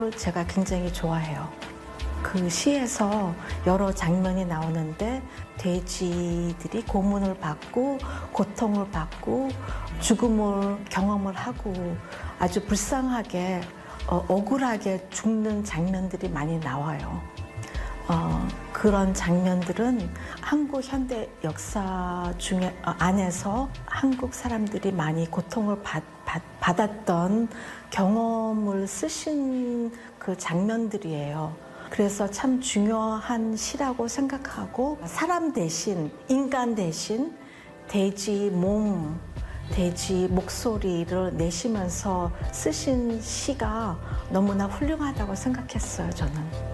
제가 굉장히 좋아해요. 그 시에서 여러 장면이 나오는데 돼지들이 고문을 받고 고통을 받고 죽음을 경험을 하고 아주 불쌍하게 억울하게 죽는 장면들이 많이 나와요. 그런 장면들은 한국 현대 역사 중에 안에서 한국 사람들이 많이 고통을 받았던 경험을 쓰신 그 장면들이에요. 그래서 참 중요한 시라고 생각하고 사람 대신 인간 대신 돼지 몸, 돼지 목소리를 내시면서 쓰신 시가 너무나 훌륭하다고 생각했어요, 저는.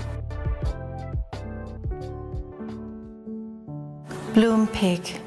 Bloom pig.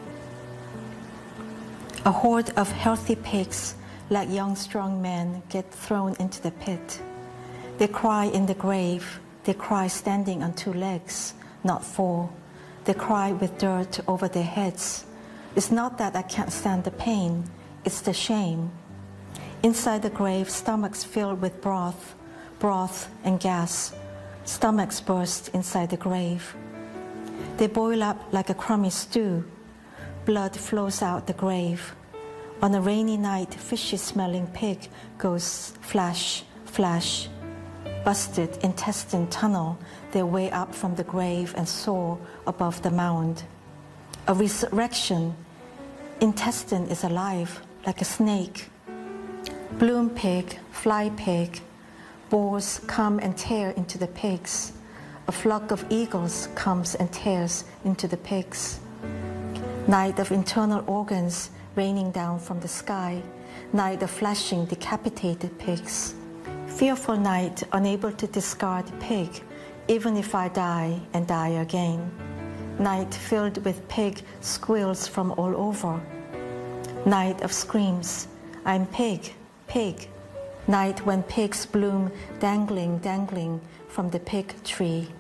A horde of healthy pigs, like young strong men, get thrown into the pit. They cry in the grave. They cry standing on two legs, not four. They cry with dirt over their heads. It's not that I can't stand the pain, it's the shame. Inside the grave, stomachs filled with broth and gas. Stomachs burst inside the grave. They boil up like a crummy stew. Blood flows out the grave. On a rainy night, fishy-smelling pig goes flash, flash. Busted intestine tunnel their way up from the grave and soar above the mound. A resurrection. Intestine is alive, like a snake. Bloom pig, fly pig. Boars come and tear into the pigs. A flock of eagles comes and tears into the pigs. Night of internal organs raining down from the sky. Night of flashing decapitated pigs. Fearful night, unable to discard pig, even if I die and die again. Night filled with pig squeals from all over. Night of screams, I'm pig, pig. Night when pigs bloom dangling from the pig tree.